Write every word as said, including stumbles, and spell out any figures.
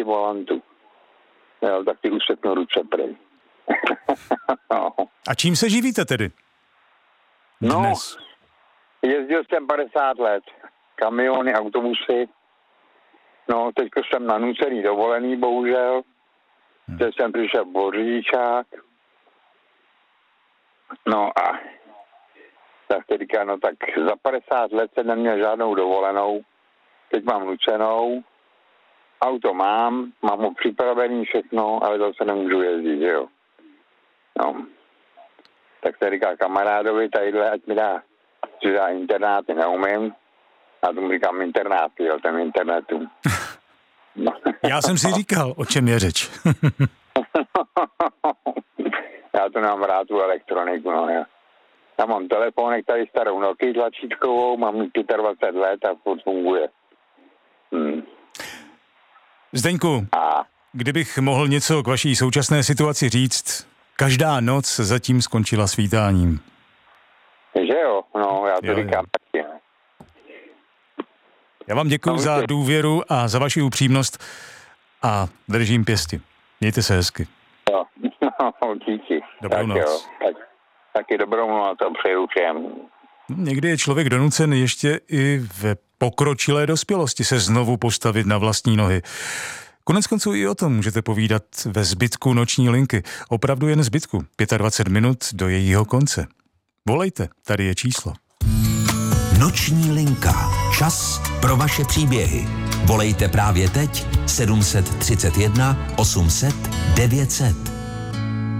volantu. Jo, tak ty useknu ruce prej. No. A čím se živíte tedy? Dnes? No, jezdil jsem padesát let. Kamiony, autobusy. No, teďko jsem na nucený dovolený, bohužel. Hmm. Teď jsem přišel řidičák. No a tak teďka, no tak za padesát let jsem neměl žádnou dovolenou. Teď mám nucenou. Auto mám, mám ho připravený všechno, ale to se nemůžu jezdit, jo. No. Tak se říká kamarádovi tadyhle, ať mi dá, že dá internáty, neumím. A tomu říkám internáty, jo, ten internetu. No. Já jsem si říkal, o čem je řeč. Já to mám rád tu elektroniku, no. Já, já mám telefonek tady starou Nokia tlačítkovou, mám dvacet pět let a furt funguje. Hmm. Zdeňku, kdybych mohl něco k vaší současné situaci říct, každá noc zatím skončila svítáním. Že jo? No, já to jo, říkám taky. Ne? Já vám děkuji no, za důvěru a za vaši upřímnost a držím pěsti. Mějte se hezky. Jo, no, díky. Dobrou tak noc. Jo, tak, taky dobrou noc a přeju všem. Někdy je člověk donucen ještě i ve pokročilé dospělosti se znovu postavit na vlastní nohy. Konec konců i o tom můžete povídat ve zbytku noční linky. Opravdu jen zbytku. dvacet pět minut do jejího konce. Volejte, tady je číslo. Noční linka. Čas pro vaše příběhy. Volejte právě teď sedm set třicet jedna osm set devět set.